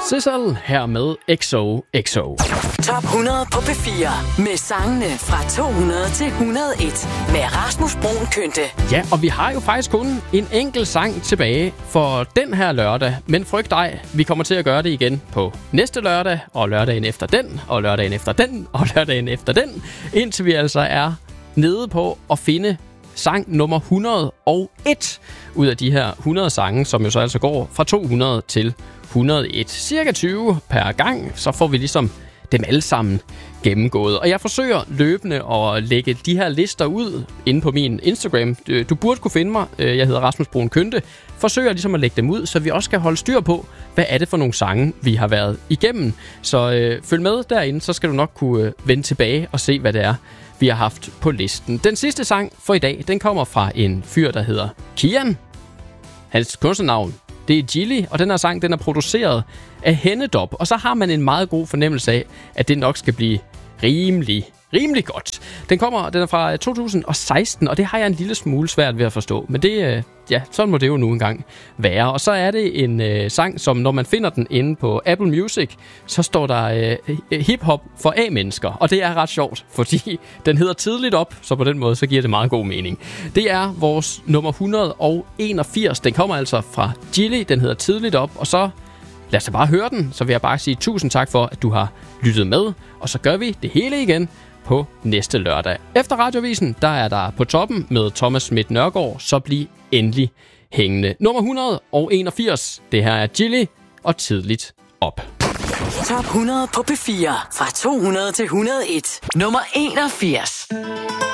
Sissel her med XOXO. Top 100 på P4 med sangene fra 200 til 101 med Rasmus Bruun Kynte. Ja, og vi har jo faktisk kun en enkelt sang tilbage for den her lørdag. Men frygt dig, vi kommer til at gøre det igen på næste lørdag, og lørdagen efter den, og lørdagen efter den, og lørdagen efter den. Indtil vi altså er nede på at finde sang nummer 101 ud af de her 100 sange, som jo så altså går fra 200 til 101. Cirka 20 per gang, så får vi ligesom dem alle sammen gennemgået. Og jeg forsøger løbende at lægge de her lister ud inde på min Instagram. Du burde kunne finde mig. Jeg hedder Rasmus Bruun Kynte. Forsøger ligesom at lægge dem ud, så vi også kan holde styr på, hvad er det for nogle sange, vi har været igennem. Så følg med derinde, så skal du nok kunne vende tilbage og se, hvad det er, vi har haft på listen. Den sidste sang for i dag, den kommer fra en fyr, der hedder Kian. Hans kunstnernavn, det er Gilly, og den her sang, den er produceret af Hennedop. Og så har man en meget god fornemmelse af, at det nok skal blive rimelig godt. Den er fra 2016, og det har jeg en lille smule svært ved at forstå. Men det, sådan må det jo nu engang være. Og så er det en sang, som når man finder den inde på Apple Music, så står der hip-hop for A-mennesker. Og det er ret sjovt, fordi den hedder Tidligt Op, så på den måde, så giver det meget god mening. Det er vores nummer 181. Den kommer altså fra Gilly, den hedder Tidligt Op, og så lad os da bare høre den, så vil jeg bare sige tusind tak for, at du har lyttet med, og så gør vi det hele igen på næste lørdag. Efter Radioavisen, der er der på toppen med Thomas Schmidt Nørgaard, så bliv endelig hængende. Nummer 181, det her er Gilly og Tidligt Op. Top 100 på P4 fra 200 til 101. Nummer 81.